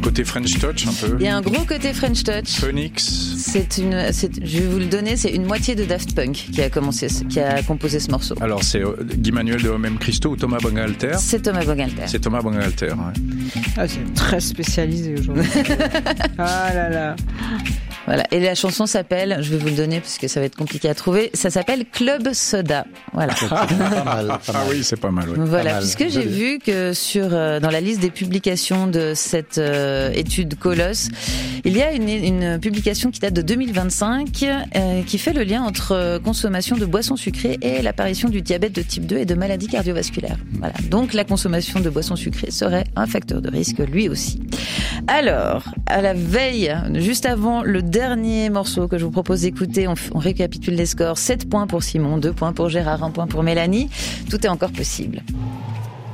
côté French Touch un peu. Il y a un gros côté French Touch. Phoenix. Je vais vous le donner, c'est une moitié de Daft Punk qui a composé ce morceau. Alors c'est Guy Manuel de Homem Christo ou Thomas Bangalter? C'est Thomas Bangalter. C'est Thomas Bangalter, ouais. Ah, c'est très spécialisé aujourd'hui. Ah là là. Voilà. Et la chanson s'appelle, je vais vous le donner parce que ça va être compliqué à trouver, ça s'appelle Club Soda. Voilà. Pas mal. Ah oui, c'est pas mal. Ouais. Voilà, mal. puisque j'ai vu que dans la liste des publications de cette étude Colosse, il y a une publication qui date de 2025 qui fait le lien entre consommation de boissons sucrées et l'apparition du diabète de type 2 et de maladies cardiovasculaires. Voilà. Donc la consommation de boissons sucrées serait un facteur de risque lui aussi. Alors, à la veille, juste avant le dernier morceau que je vous propose d'écouter, on récapitule les scores. 7 points pour Simon, 2 points pour Gérard, 1 point pour Mélanie. Tout est encore possible.